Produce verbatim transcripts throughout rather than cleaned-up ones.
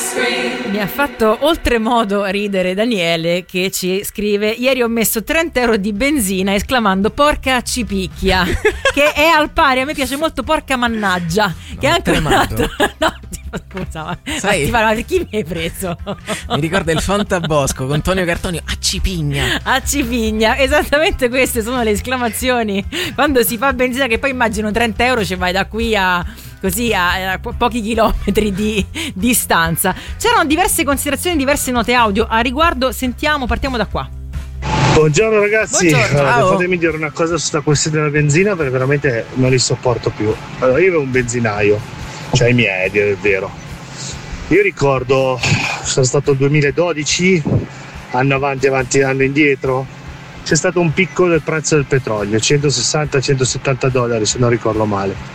Mi ha fatto oltremodo ridere Daniele, che ci scrive: ieri ho messo trenta euro di benzina esclamando porca cipicchia, che è al pari, a me piace molto porca mannaggia, che è anche un altro. No, scusa, ma sai, ma chi mi hai preso? Mi ricorda il Fantabosco con Tonio Cartonio, a cipigna. A cipigna, esattamente queste sono le esclamazioni quando si fa benzina, che poi immagino trenta euro ci vai da qui a così a, a po- pochi chilometri di distanza. C'erano diverse considerazioni, diverse note audio a riguardo, sentiamo, partiamo da qua. Buongiorno ragazzi. Buongiorno, allora, fatemi dire una cosa su questa questione della benzina, perché veramente non li sopporto più. Allora, io avevo un benzinaio, cioè i miei, a dire il vero. Io ricordo, sono stato il duemiladodici, anno avanti, avanti, anno indietro, c'è stato un picco del prezzo del petrolio, centosessanta centosettanta dollari se non ricordo male.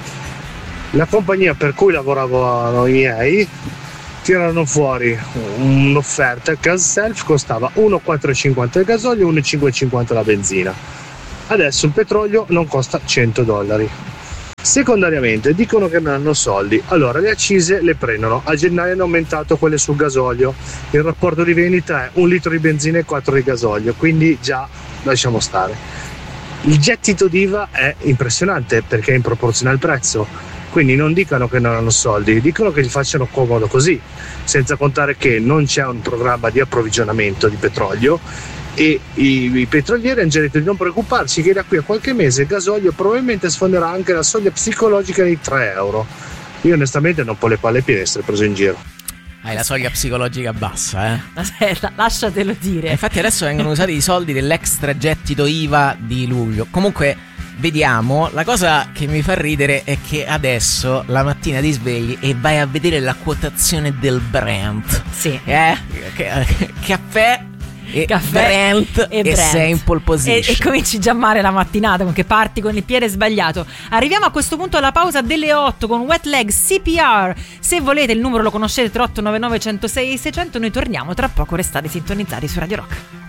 La compagnia per cui lavoravano i miei tirano fuori un'offerta, il gas self costava uno virgola quattrocentocinquanta il gasolio e uno virgola cinquecentocinquanta la benzina. Adesso il petrolio non costa cento dollari. Secondariamente dicono che non hanno soldi, allora le accise le prendono. A gennaio hanno aumentato quelle sul gasolio, il rapporto di vendita è un litro di benzina e quattro di gasolio, quindi già lasciamo stare. Il gettito d'I V A è impressionante perché è in proporzione al prezzo. Quindi non dicano che non hanno soldi, dicono che gli facciano comodo così, senza contare che non c'è un programma di approvvigionamento di petrolio e i, i petrolieri hanno già detto di non preoccuparsi, che da qui a qualche mese il gasolio probabilmente sfonderà anche la soglia psicologica di tre euro. Io onestamente non ho le palle piene di essere preso in giro. Hai la soglia psicologica bassa, eh? Aspetta, lasciatelo dire. E infatti adesso vengono usati i soldi dell'extra gettito I V A di luglio. Comunque vediamo, la cosa che mi fa ridere è che adesso la mattina ti svegli e vai a vedere la quotazione del Brent. Sì. Eh? Caffè e Caffè Brent e, e Brent. sei in pole position. E, e cominci già male la mattinata, con che parti con il piede sbagliato. Arriviamo a questo punto alla pausa delle otto con Wet Leg C P R. Se volete il numero lo conoscete, tre otto nove nove uno zero sei seicento. Noi torniamo tra poco, restate sintonizzati su Radio Rock.